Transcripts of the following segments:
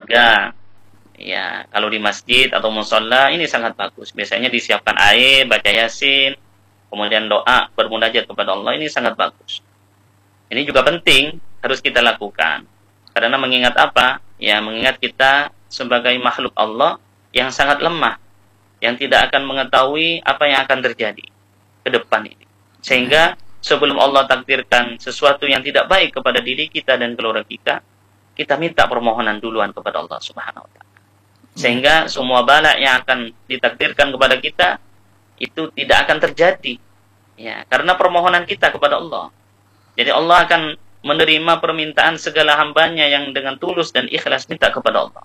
keluarga. Ya, kalau di masjid atau mushola ini sangat bagus. Biasanya disiapkan air, baca yasin, kemudian doa, bermunajat kepada Allah, ini sangat bagus. Ini juga penting, harus kita lakukan. Karena mengingat apa? Ya, mengingat kita sebagai makhluk Allah yang sangat lemah, yang tidak akan mengetahui apa yang akan terjadi ke depan ini. Sehingga sebelum Allah takdirkan sesuatu yang tidak baik kepada diri kita dan keluarga kita minta permohonan duluan kepada Allah Subhanahu wa taala. Sehingga semua bala yang akan ditakdirkan kepada kita itu tidak akan terjadi. Ya, karena permohonan kita kepada Allah. Jadi Allah akan menerima permintaan segala hambanya yang dengan tulus dan ikhlas minta kepada Allah.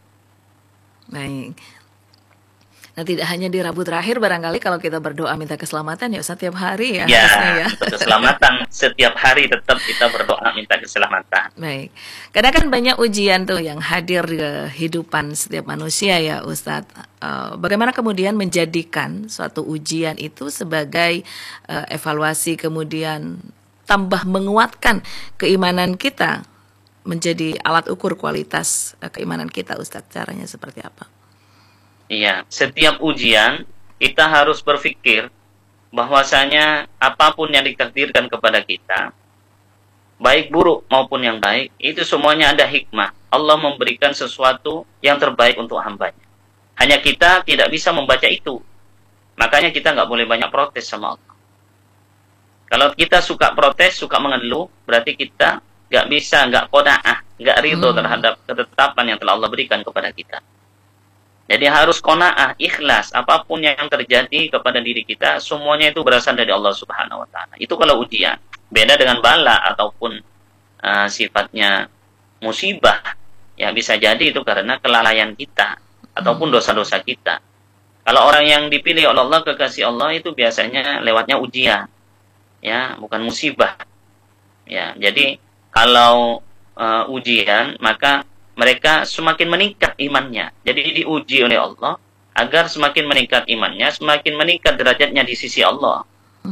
Baik. Nah, tidak hanya di Rabu terakhir, barangkali kalau kita berdoa minta keselamatan ya setiap hari ya. Ya, keselamatan setiap hari tetap kita berdoa minta keselamatan. Baik. Karena kan banyak ujian tuh yang hadir di kehidupan setiap manusia ya Ustadz. Bagaimana kemudian menjadikan suatu ujian itu sebagai evaluasi, kemudian tambah menguatkan keimanan kita, menjadi alat ukur kualitas keimanan kita Ustadz. Caranya seperti apa? Iya, setiap ujian kita harus berpikir bahwasanya apapun yang ditakdirkan kepada kita, baik buruk maupun yang baik, itu semuanya ada hikmah. Allah memberikan sesuatu yang terbaik untuk hambanya. Hanya kita tidak bisa membaca itu. Makanya kita nggak boleh banyak protes sama Allah. Kalau kita suka protes, suka mengeluh, berarti kita nggak qanaah, nggak ridho terhadap ketetapan yang telah Allah berikan kepada kita. Jadi harus qanaah, ikhlas, apapun yang terjadi kepada diri kita, semuanya itu berasal dari Allah Subhanahu wa taala. Itu kalau ujian. Beda dengan bala ataupun sifatnya musibah. Ya bisa jadi itu karena kelalaian kita ataupun dosa-dosa kita. Kalau orang yang dipilih oleh Allah, kekasih Allah, itu biasanya lewatnya ujian. Ya, bukan musibah. Ya, jadi kalau ujian, maka mereka semakin meningkat imannya. Jadi diuji oleh Allah agar semakin meningkat imannya, semakin meningkat derajatnya di sisi Allah.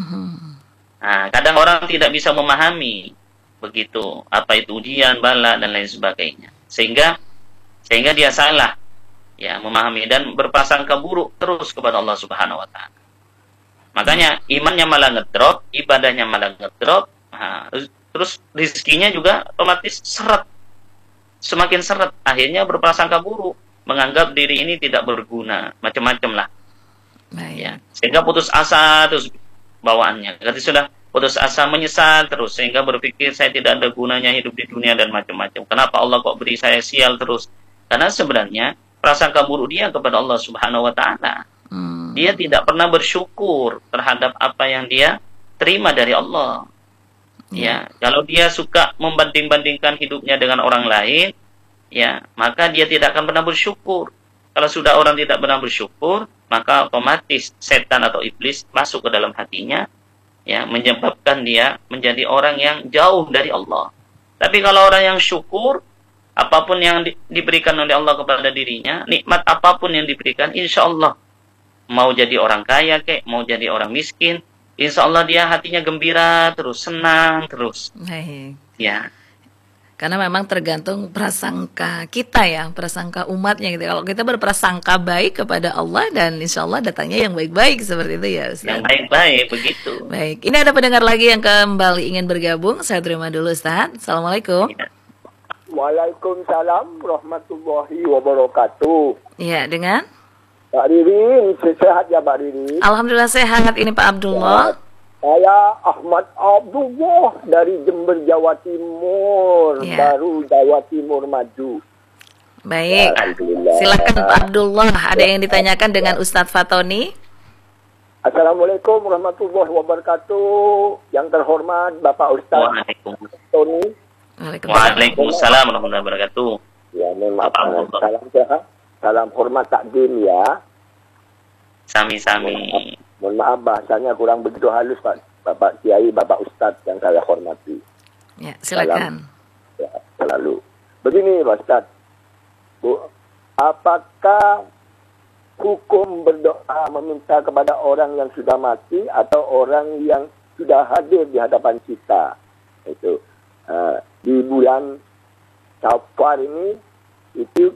Nah, kadang orang tidak bisa memahami begitu apa itu ujian, bala dan lain sebagainya. Sehingga dia salah ya memahami dan berprasangka buruk terus kepada Allah Subhanahu wa taala. Makanya imannya malah ngedrop, ibadahnya malah ngedrop, terus rezekinya juga otomatis seret. Semakin seret, akhirnya berprasangka buruk, menganggap diri ini tidak berguna, macam-macam lah. Ya, sehingga putus asa terus bawaannya. Jadi sudah putus asa, menyesal terus, sehingga berpikir saya tidak ada gunanya hidup di dunia dan macam-macam. Kenapa Allah kok beri saya sial terus? Karena sebenarnya prasangka buruk dia kepada Allah Subhanahu wa taala. Dia tidak pernah bersyukur terhadap apa yang dia terima dari Allah. Ya, kalau dia suka membanding-bandingkan hidupnya dengan orang lain, ya, maka dia tidak akan pernah bersyukur. Kalau sudah orang tidak pernah bersyukur, maka otomatis setan atau iblis masuk ke dalam hatinya, ya, menyebabkan dia menjadi orang yang jauh dari Allah. Tapi kalau orang yang syukur, apapun yang diberikan oleh Allah kepada dirinya, nikmat apapun yang diberikan, insya Allah, mau jadi orang kaya kek, mau jadi orang miskin, insya Allah dia hatinya gembira terus, senang terus. Baik. Ya. Karena memang tergantung prasangka kita ya, prasangka umatnya gitu. Kalau kita berprasangka baik kepada Allah, dan insya Allah datangnya yang baik-baik seperti itu ya Ustaz. Yang baik-baik begitu. Baik, ini ada pendengar lagi yang kembali ingin bergabung. Saya terima dulu Ustaz. Assalamualaikum. Ya. Waalaikumsalam warahmatullahi wabarakatuh. Ya, dengan Pak Ririn, sehat ya Pak Ririn? Alhamdulillah sehat. Ini Pak Abdullah. Saya Ahmad Abdullah dari Jember, Jawa Timur. Baru Jawa Timur maju. Baik, silakan Pak Abdullah. Ada yang ditanyakan dengan Ustadz Fatoni? Assalamualaikum warahmatullahi wabarakatuh. Yang terhormat Bapak Ustadz Fatoni. Waalaikumsalam warahmatullahi wabarakatuh. Ya, memang salam sehat. Salam hormat takdim ya. Sami-sami. Mohon maaf bahasanya kurang begitu halus Pak. Bapak Kiai, Bapak Ustadz yang saya hormati. Ya, silakan. Salam, ya, selalu. Begini Pak Ustadz. Bu, apakah hukum berdoa meminta kepada orang yang sudah mati atau orang yang sudah hadir di hadapan kita? Itu di bulan Syawal ini itu